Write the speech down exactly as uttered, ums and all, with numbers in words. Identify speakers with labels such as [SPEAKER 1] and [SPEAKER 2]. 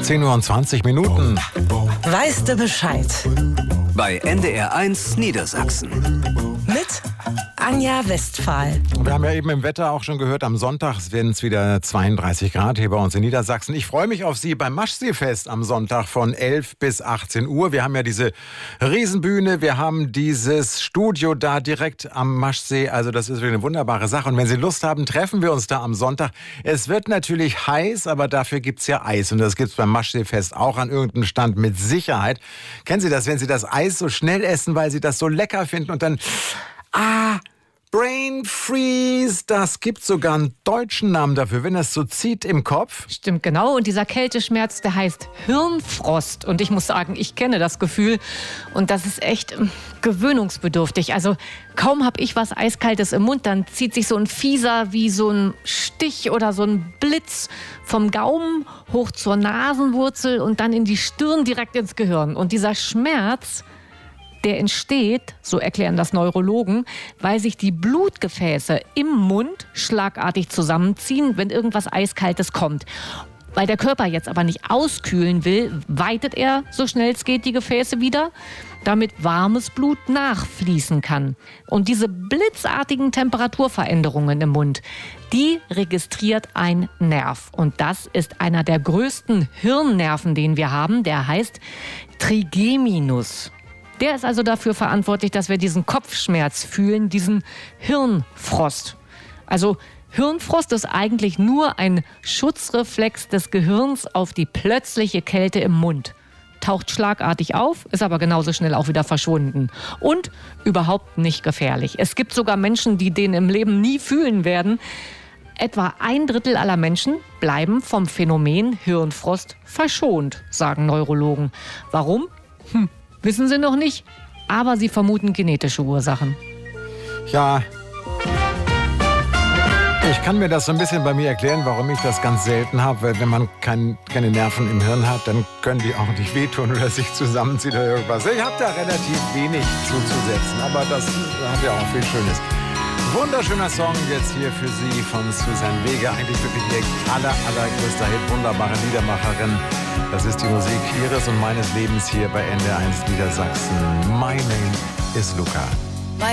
[SPEAKER 1] zehn Uhr und zwanzig Minuten.
[SPEAKER 2] Weißt du Bescheid?
[SPEAKER 3] Bei N D R eins Niedersachsen.
[SPEAKER 2] Mit Anja Westphal.
[SPEAKER 1] Wir haben ja eben im Wetter auch schon gehört, am Sonntag werden es wieder zweiunddreißig Grad hier bei uns in Niedersachsen. Ich freue mich auf Sie beim Maschseefest am Sonntag von elf bis achtzehn Uhr. Wir haben ja diese Riesenbühne, wir haben dieses Studio da direkt am Maschsee. Also das ist eine wunderbare Sache. Und wenn Sie Lust haben, treffen wir uns da am Sonntag. Es wird natürlich heiß, aber dafür gibt es ja Eis. Und das gibt es beim Maschseefest auch an irgendeinem Stand mit Sicherheit. Kennen Sie das, wenn Sie das Eis so schnell essen, weil Sie das so lecker finden und dann... Ah, Brain Freeze, das gibt sogar einen deutschen Namen dafür, wenn das so zieht im Kopf.
[SPEAKER 4] Stimmt, genau. Und dieser Kälteschmerz, der heißt Hirnfrost. Und ich muss sagen, ich kenne das Gefühl. Und das ist echt äh, gewöhnungsbedürftig. Also kaum habe ich was Eiskaltes im Mund, dann zieht sich so ein Fieser wie so ein Stich oder so ein Blitz vom Gaumen hoch zur Nasenwurzel und dann in die Stirn direkt ins Gehirn. Und dieser Schmerz... der entsteht, so erklären das Neurologen, weil sich die Blutgefäße im Mund schlagartig zusammenziehen, wenn irgendwas Eiskaltes kommt. Weil der Körper jetzt aber nicht auskühlen will, weitet er, so schnell es geht, die Gefäße wieder, damit warmes Blut nachfließen kann. Und diese blitzartigen Temperaturveränderungen im Mund, die registriert ein Nerv. Und das ist einer der größten Hirnnerven, den wir haben. Der heißt Trigeminus. Der ist also dafür verantwortlich, dass wir diesen Kopfschmerz fühlen, diesen Hirnfrost. Also Hirnfrost ist eigentlich nur ein Schutzreflex des Gehirns auf die plötzliche Kälte im Mund. Taucht schlagartig auf, ist aber genauso schnell auch wieder verschwunden. Und überhaupt nicht gefährlich. Es gibt sogar Menschen, die den im Leben nie fühlen werden. Etwa ein Drittel aller Menschen bleiben vom Phänomen Hirnfrost verschont, sagen Neurologen. Warum? Hm. Wissen sie noch nicht, aber sie vermuten genetische Ursachen.
[SPEAKER 1] Ja, ich kann mir das so ein bisschen bei mir erklären, warum ich das ganz selten habe. Weil wenn man kein, keine Nerven im Hirn hat, dann können die auch nicht wehtun oder sich zusammenziehen oder irgendwas. Ich habe da relativ wenig zuzusetzen, aber das hat ja auch viel Schönes. Wunderschöner Song jetzt hier für Sie von Suzanne Vega. Eigentlich wirklich ihr aller, allergrößter Hit. Wunderbare Liedermacherin. Das ist die Musik Ihres und meines Lebens hier bei N D R eins Niedersachsen. My name is Luca.